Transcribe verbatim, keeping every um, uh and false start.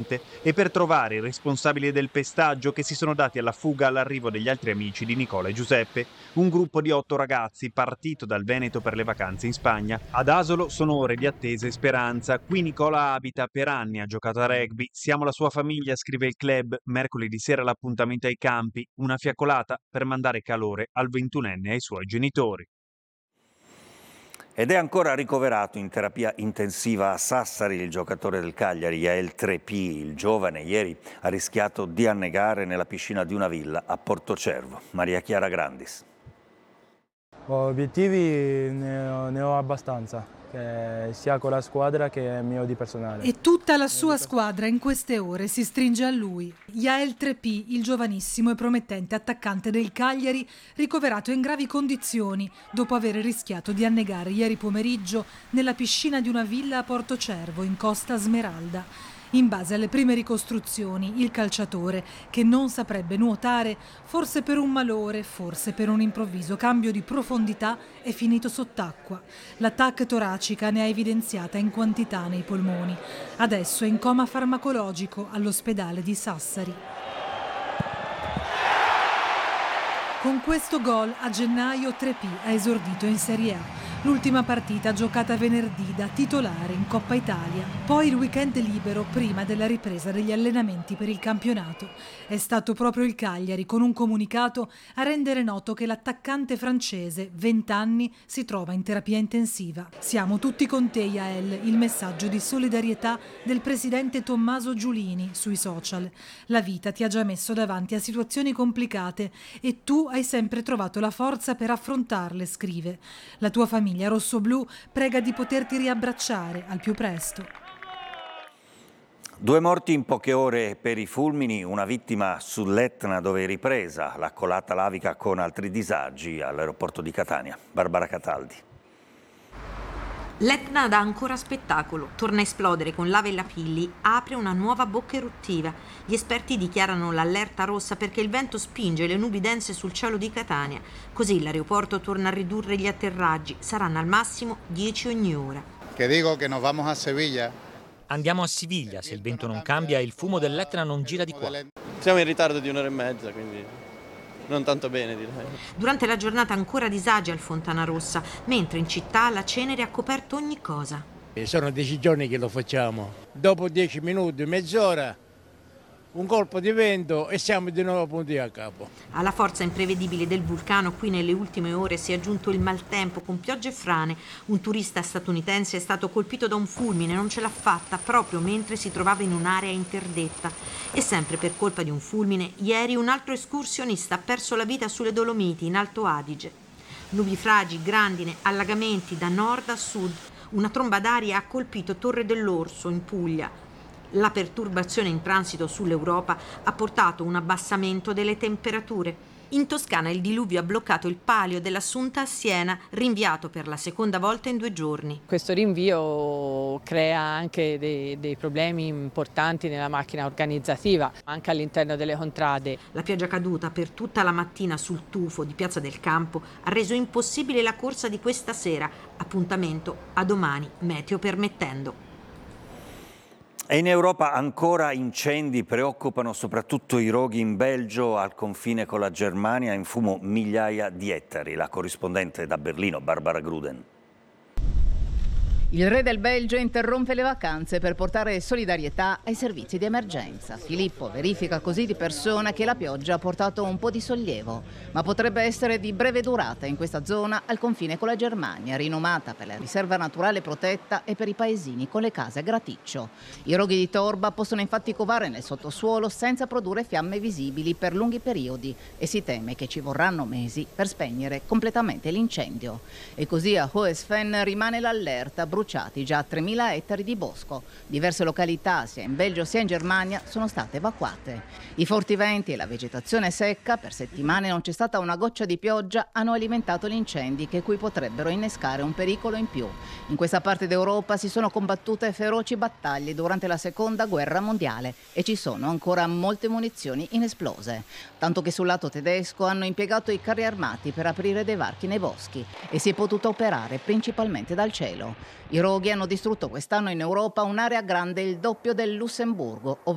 niente e per trovare i responsabili del pestaggio che si sono dati alla fuga all'arrivo degli altri amici di Nicola e Giuseppe, un gruppo di otto ragazzi partito dal Veneto per le vacanze in Spagna. Ad Asolo sono ore di attesa e speranza. Qui Nicola abita, per anni ha giocato a rugby, siamo la sua famiglia, scrive il club, mercoledì sera l'appuntamento ai campi, una fiaccolata per mandare calore al ventunenne e ai suoi genitori. Ed è ancora ricoverato in terapia intensiva a Sassari il giocatore del Cagliari, Yael Trepì. Il giovane ieri ha rischiato di annegare nella piscina di una villa a Portocervo. Maria Chiara Grandis. Obiettivi ne ho, ne ho abbastanza, che sia con la squadra che mio di personale. E tutta la sua squadra in queste ore si stringe a lui. Yael Trepì, il giovanissimo e promettente attaccante del Cagliari, ricoverato in gravi condizioni dopo aver rischiato di annegare ieri pomeriggio nella piscina di una villa a Portocervo, in Costa Smeralda. In base alle prime ricostruzioni, il calciatore, che non saprebbe nuotare, forse per un malore, forse per un improvviso cambio di profondità, è finito sott'acqua. L'attacco toracica ne ha evidenziata in quantità nei polmoni. Adesso è in coma farmacologico all'ospedale di Sassari. Con questo gol a gennaio Trepì ha esordito in Serie A. L'ultima partita giocata venerdì da titolare in Coppa Italia. Poi il weekend libero prima della ripresa degli allenamenti per il campionato. È stato proprio il Cagliari, con un comunicato, a rendere noto che l'attaccante francese, venti anni, si trova in terapia intensiva. Siamo tutti con te, Yael, il messaggio di solidarietà del presidente Tommaso Giulini sui social. La vita ti ha già messo davanti a situazioni complicate e tu hai sempre trovato la forza per affrontarle, scrive. La tua famiglia rossoblù prega di poterti riabbracciare al più presto. Due morti in poche ore per i fulmini, una vittima sull'Etna dove è ripresa la colata lavica con altri disagi all'aeroporto di Catania. Barbara Cataldi. L'Etna dà ancora spettacolo, torna a esplodere con lava e lapilli, apre una nuova bocca eruttiva. Gli esperti dichiarano l'allerta rossa perché il vento spinge le nubi dense sul cielo di Catania. Così l'aeroporto torna a ridurre gli atterraggi, saranno al massimo dieci ogni ora. Che dico che nos vamos a Sevilla. Andiamo a Siviglia, se il vento non cambia e il fumo dell'Etna non gira di qua. Siamo in ritardo di un'ora e mezza, quindi non tanto bene, direi. Durante la giornata ancora disagi al Fontanarossa, mentre in città la cenere ha coperto ogni cosa. Sono dieci giorni che lo facciamo. Dopo dieci minuti, mezz'ora, un colpo di vento e siamo di nuovo punti a capo. Alla forza imprevedibile del vulcano qui nelle ultime ore si è aggiunto il maltempo con piogge e frane. Un turista statunitense è stato colpito da un fulmine, non ce l'ha fatta proprio mentre si trovava in un'area interdetta. E sempre per colpa di un fulmine, ieri un altro escursionista ha perso la vita sulle Dolomiti, in Alto Adige. Nubifragi, grandine, allagamenti da nord a sud. Una tromba d'aria ha colpito Torre dell'Orso, in Puglia. La perturbazione in transito sull'Europa ha portato un abbassamento delle temperature. In Toscana il diluvio ha bloccato il palio dell'Assunta a Siena, rinviato per la seconda volta in due giorni. Questo rinvio crea anche dei, dei problemi importanti nella macchina organizzativa, anche all'interno delle contrade. La pioggia caduta per tutta la mattina sul tufo di Piazza del Campo ha reso impossibile la corsa di questa sera. Appuntamento a domani, meteo permettendo. E in Europa ancora incendi, preoccupano soprattutto i roghi in Belgio, al confine con la Germania, in fumo migliaia di ettari. La corrispondente da Berlino, Barbara Gruden. Il re del Belgio interrompe le vacanze per portare solidarietà ai servizi di emergenza. Filippo verifica così di persona che la pioggia ha portato un po' di sollievo, ma potrebbe essere di breve durata in questa zona al confine con la Germania, rinomata per la riserva naturale protetta e per i paesini con le case a graticcio. I roghi di torba possono infatti covare nel sottosuolo senza produrre fiamme visibili per lunghi periodi e si teme che ci vorranno mesi per spegnere completamente l'incendio. E così a Hoesfen rimane l'allerta, bruciati già tremila ettari di bosco. Diverse località, sia in Belgio sia in Germania, sono state evacuate. I forti venti e la vegetazione secca, per settimane non c'è stata una goccia di pioggia, hanno alimentato gli incendi che qui potrebbero innescare un pericolo in più. In questa parte d'Europa si sono combattute feroci battaglie durante la seconda guerra mondiale e ci sono ancora molte munizioni inesplose. Tanto che sul lato tedesco hanno impiegato i carri armati per aprire dei varchi nei boschi e si è potuto operare principalmente dal cielo. I roghi hanno distrutto quest'anno in Europa un'area grande il doppio del Lussemburgo, ovvero